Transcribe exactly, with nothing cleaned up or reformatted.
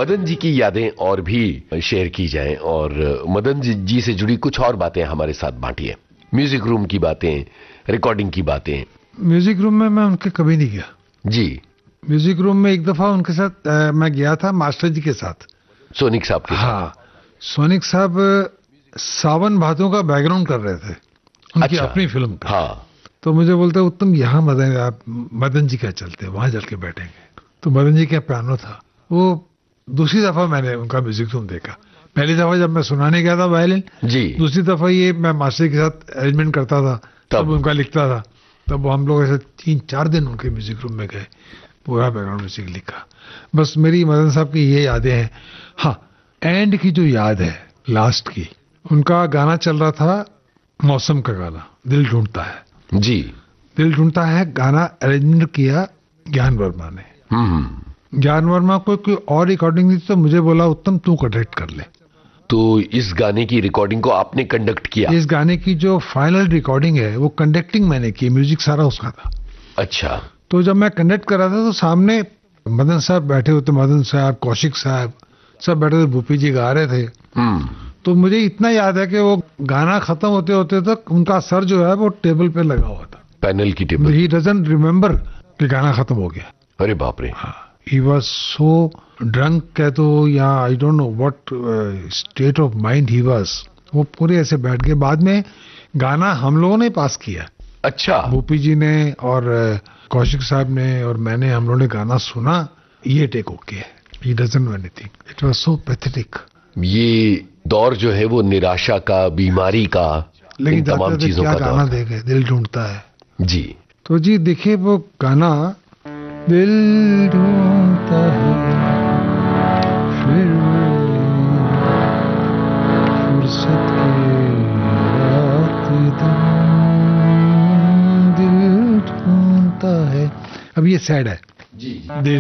मदन जी की यादें और भी शेयर की जाएं और मदन जी, जी से जुड़ी कुछ और बातें हमारे साथ बांटिए। म्यूजिक रूम की बातें, रिकॉर्डिंग की बातें। म्यूजिक रूम में मैं उनके कभी नहीं गया जी। म्यूजिक रूम में एक दफा उनके साथ आ, मैं गया था मास्टर जी के साथ, सोनिक साहब के साथ। हाँ, सोनिक साहब सावन भादों का बैकग्राउंड कर रहे थे उनकी अच्छा। अपनी फिल्म का। हाँ। तो मुझे बोलते उत्तम यहाँ मदन आप मदन जी क्या चलते वहां चल के बैठेंगे। तो मदन जी का पियानो था। वो दूसरी दफा मैंने उनका म्यूजिक रूम देखा। पहली दफा जब मैं सुनाने गया था वायलिन जी, दूसरी दफा ये मैं मास्टर के साथ अरेंजमेंट करता था तब, तब उनका लिखता था। तब हम लोग ऐसे तीन चार दिन उनके म्यूजिक रूम में गए, पूरा बैकग्राउंड म्यूजिक लिखा। बस मेरी मदन साहब की ये यादें हैं। हाँ, एंड की जो याद है लास्ट की, उनका गाना चल रहा था मौसम का गाना दिल ढूंढता है जी। दिल ढूंढता है गाना अरेंज किया ज्ञान वर्मा ने। ज्ञान वर्मा को कोई और रिकॉर्डिंग दी तो मुझे बोला उत्तम तू कंडक्ट कर ले। तो इस गाने की रिकॉर्डिंग को आपने कंडक्ट किया? इस गाने की जो फाइनल रिकॉर्डिंग है वो कंडक्टिंग मैंने की, म्यूजिक सारा उसका था। अच्छा। तो जब मैं कंडक्ट कर रहा था तो सामने मदन साहब बैठे होते, मदन साहब, कौशिक साहब सब बैठे थे, भूपी जी गा रहे थे। तो मुझे इतना याद है कि वो गाना खत्म होते होते तक उनका सर जो है वो टेबल पे लगा हुआ था, पैनल की टेबल। ही डजंट रिमेम्बर कि गाना खत्म हो गया। अरे बाप रे। हाँ, ही वाज सो ड्रंक कह तो या I don't know what state of mind he was. वो पूरे ऐसे बैठ गए। बाद में गाना हम लोगों ने पास किया। अच्छा। भूपी जी ने और कौशिक साहब ने और मैंने, हम लोगों ने गाना सुना, ये टेक ओके है, he doesn't know anything, it was so pathetic. ये दौर जो है वो निराशा का, बीमारी का, लेकिन तमाम चीजों का गाना देखे दिल ढूंढता है जी। तो जी देखिए वो गाना दिल ढूंढता है फिर फुर्सत के रात दिन दिल ढूंढता है। अब ये सैड है जी। दिल